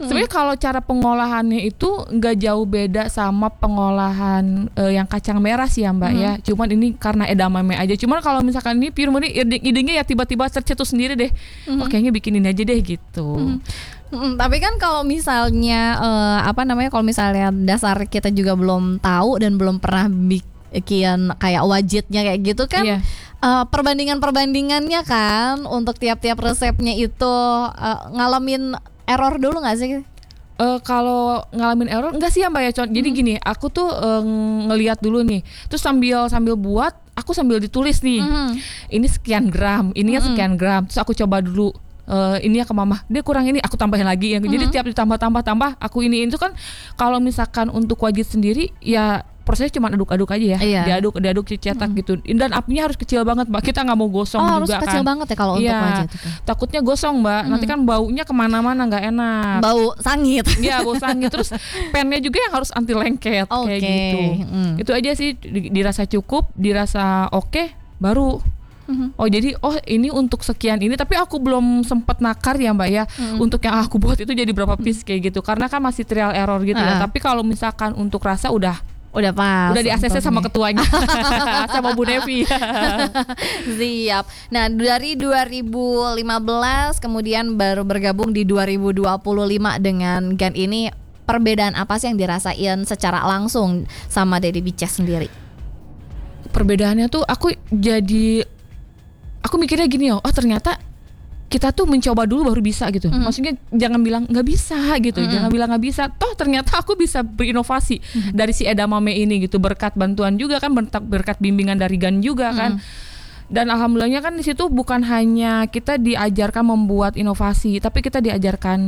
Sebenarnya kalau cara pengolahannya itu nggak jauh beda sama pengolahan yang kacang merah sih ya Mbak ya. Cuman ini karena edamame aja. Cuman kalau misalkan ini pure murni idenya ya tiba-tiba tercetus sendiri deh. Oh kayaknya bikin ini aja deh gitu. Tapi kan kalau misalnya kalau misalnya dasar kita juga belum tahu dan belum pernah bikin kayak wajitnya kayak gitu kan. Iya. Perbandingannya kan untuk tiap-tiap resepnya itu ngalamin error dulu nggak sih? Kalau ngalamin error enggak sih ya Mbak ya. Jadi gini, aku tuh ngelihat dulu nih. Terus sambil buat, aku sambil ditulis nih. Ini sekian gram, ininya sekian gram. Terus aku coba dulu. Ini ya ke mama, dia kurang ini, aku tambahin lagi. Jadi tiap ditambah, aku ini itu kan. Kalau misalkan untuk wajit sendiri ya prosesnya cuma aduk-aduk aja ya. Iya. Diaduk cetak gitu. Dan apinya harus kecil banget Mbak. Kita nggak mau gosong juga harus kan. kecil banget ya kalau untuk wajit itu. Takutnya gosong Mbak. Nanti kan baunya kemana-mana nggak enak. Bau sangit. Iya bau sangit. Terus pennya juga yang harus anti lengket kayak gitu. Itu aja sih, dirasa cukup, dirasa oke, baru. Oh jadi ini untuk sekian ini, tapi aku belum sempat nakar ya Mbak ya. Untuk yang aku buat itu jadi berapa piece kayak gitu. Karena kan masih trial error gitu ya. Tapi kalau misalkan untuk rasa udah pas. Udah di ACC sama ketuanya. Sama Bu Nevi. Siap. Nah, dari 2015 kemudian baru bergabung di 2025 dengan GAN ini. Perbedaan apa sih yang dirasain secara langsung sama Dede Bices sendiri? Perbedaannya tuh aku mikirnya gini ternyata kita tuh mencoba dulu baru bisa gitu. Maksudnya jangan bilang nggak bisa gitu. Jangan bilang nggak bisa. Toh ternyata aku bisa berinovasi dari si edamame ini gitu. Berkat bantuan juga kan, berkat bimbingan dari GAN juga kan. Dan alhamdulillahnya kan di situ bukan hanya kita diajarkan membuat inovasi, tapi kita diajarkan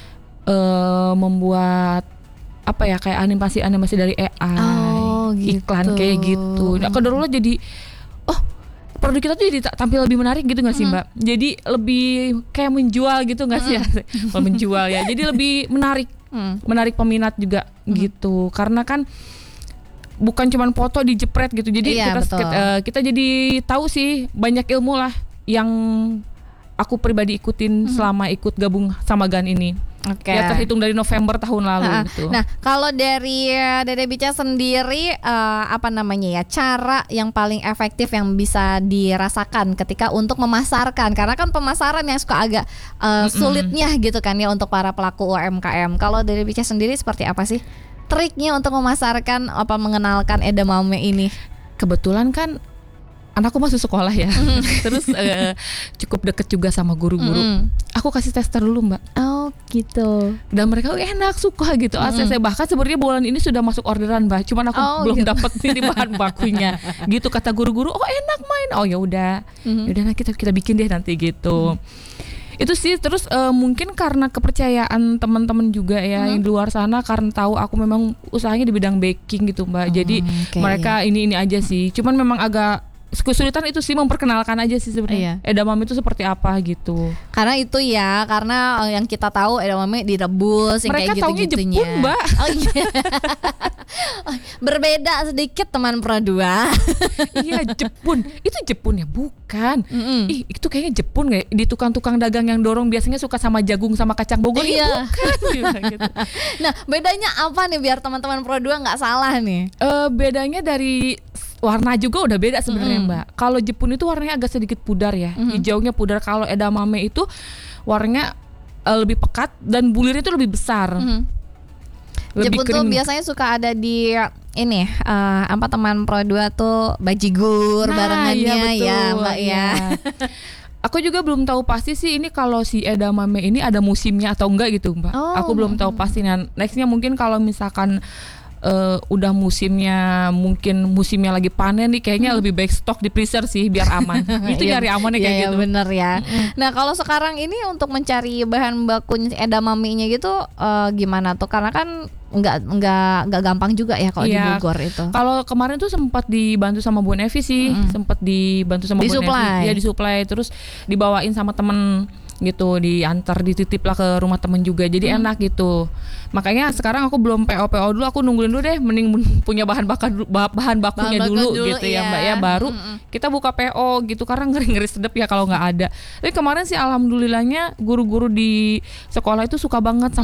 membuat kayak animasi dari AI, gitu. iklan kayak gitu. Aku dulu jadi produk kita tuh jadi tampil lebih menarik gitu nggak sih Mbak? Jadi lebih kayak menjual gitu nggak sih? Menjual ya. Jadi lebih menarik peminat juga gitu. Karena kan bukan cuma foto dijepret gitu. Jadi kita jadi tahu sih banyak ilmu lah yang aku pribadi ikutin selama ikut gabung sama GAN ini. Ya terhitung dari November tahun lalu gitu. Nah, kalau dari Dede Bices sendiri cara yang paling efektif yang bisa dirasakan ketika untuk memasarkan, karena kan pemasaran yang suka agak sulitnya gitu kan ya untuk para pelaku UMKM. Kalau Dede Bices sendiri seperti apa sih triknya untuk memasarkan mengenalkan edamame ini? Kebetulan kan anakku masuk sekolah ya. Terus cukup deket juga sama guru-guru. Aku kasih tester dulu Mbak. Oh gitu. Dan mereka enak, suka gitu. ACC bahkan sebenarnya bulan ini sudah masuk orderan Mbak. Cuman aku belum dapat ini bahan bakunya. Gitu kata guru-guru. Oh enak main. Oh ya udah. Yaudah kita bikin deh nanti gitu. Itu sih. Terus mungkin karena kepercayaan teman-teman juga ya yang di luar sana, karena tahu aku memang usahanya di bidang baking gitu Mbak. Jadi mereka ini aja sih. Cuman memang agak kesulitan itu sih memperkenalkan aja sih sebenarnya. Edamame itu seperti apa gitu. Karena itu ya, karena yang kita tahu edamame direbus yang mereka kayak gitu-gitunya. Mereka taunya Jepun Mbak. Oh iya. Berbeda sedikit teman Pro 2. Iya Jepun. Itu Jepun ya? Bukan. Itu kayaknya Jepun kayak di tukang-tukang dagang yang dorong biasanya suka sama jagung sama kacang Bogor. Iya. Bukan gitu. Nah, bedanya apa nih biar teman-teman Pro 2 nggak salah nih? Bedanya dari warna juga udah beda sebenarnya Mbak. Kalau Jepun itu warnanya agak sedikit pudar ya. Hijaunya pudar. Kalau edamame itu warnanya lebih pekat dan bulirnya itu lebih besar. Jepun tuh biasanya suka ada di ini teman Pro 2 tuh bajigur barengannya ya Mbak ya. Aku juga belum tahu pasti sih ini kalau si edamame ini ada musimnya atau enggak gitu Mbak. Aku belum tahu pasti. Nah, nextnya mungkin kalau misalkan udah mungkin musimnya lagi panen nih, kayaknya lebih baik stok di freezer sih biar aman. Itu nyari amannya kayak gitu. Iya bener ya. Nah kalau sekarang ini untuk mencari bahan baku edamame-nya gitu gimana tuh? Karena kan nggak gampang juga ya kalau di Bogor itu. Kalau kemarin tuh sempat dibantu sama Bu Nevi sih, sempat dibantu sama Bu Nevi. Ya disuplai, terus dibawain sama temen gitu, diantar dititip lah ke rumah temen juga, jadi enak gitu. Makanya sekarang aku belum PO dulu, aku nungguin dulu deh, mending punya bahan bakunya dulu gitu ya Mbak ya, baru kita buka PO gitu, karena ngeri sedep ya kalau nggak ada. Tapi kemarin sih alhamdulillahnya guru-guru di sekolah itu suka banget sama